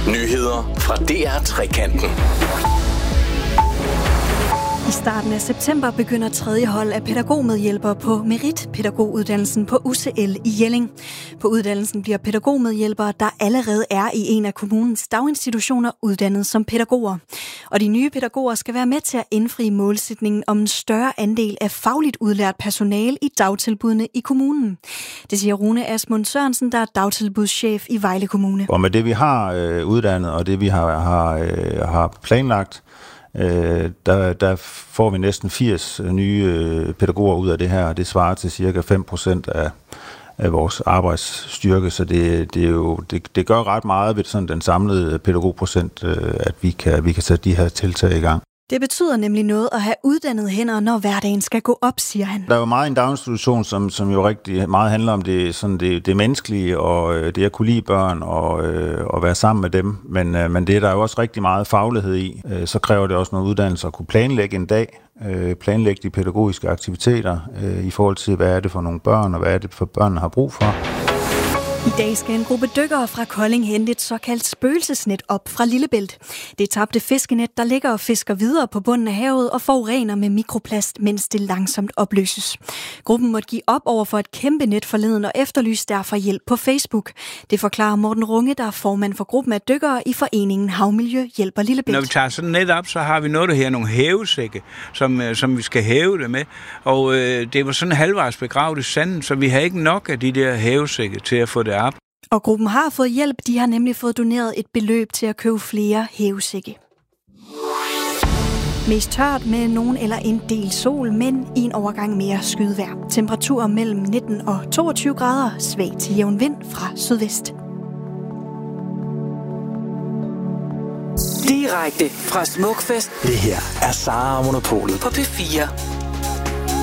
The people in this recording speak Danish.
Nyheder fra DR Trekanten. I starten af september begynder tredje hold af pædagogmedhjælpere på meritpædagoguddannelsen på UCL i Jelling. På uddannelsen bliver pædagogmedhjælpere, der allerede er i en af kommunens daginstitutioner, uddannet som pædagoger. Og de nye pædagoger skal være med til at indfri målsætningen om en større andel af fagligt udlært personale i dagtilbudene i kommunen. Det siger Rune Asmund Sørensen, der er dagtilbudschef i Vejle Kommune. Og med det vi har uddannet og det vi har planlagt, der får vi næsten 80 nye pædagoger ud af det her, og det svarer til cirka 5% af vores arbejdsstyrke, så det gør ret meget ved sådan den samlede pædagogprocent, at vi kan sætte de her tiltag i gang. Det betyder nemlig noget at have uddannet hænder, når hverdagen skal gå op, siger han. Der er jo meget i en daginstitution, som jo rigtig meget handler om det menneskelige, og det at kunne lide børn og være sammen med dem. Men det er der jo også rigtig meget faglighed i. Så kræver det også noget uddannelse at kunne planlægge en dag, planlægge de pædagogiske aktiviteter i forhold til, hvad er det for nogle børn, og hvad er det for børnene har brug for. I dag skal en gruppe dykkere fra Kolding hente et såkaldt spøgelsesnet op fra Lillebælt. Det tabte fiskenet, der ligger og fisker videre på bunden af havet og forurener med mikroplast, mens det langsomt opløses. Gruppen måtte give op over for et kæmpe net forleden og efterlyse derfor hjælp på Facebook. Det forklarer Morten Runge, der er formand for gruppen af dykkere i foreningen Havmiljø Hjælper Lillebælt. Når vi tager sådan net op, så har vi noget, der her nogle hævesække, som vi skal hæve det med. Og det var sådan halvvejs begravet i sanden, så vi har ikke nok af de der hævesække til at få det op. Og gruppen har fået hjælp. De har nemlig fået doneret et beløb til at købe flere hævesække. Mest tørt med nogen eller en del sol, men i en overgang mere skydevejr. Temperaturer mellem 19 og 22 grader, svag til jævn vind fra sydvest. Direkte fra Smukfest. Det her er Sara og Monopolet på P4.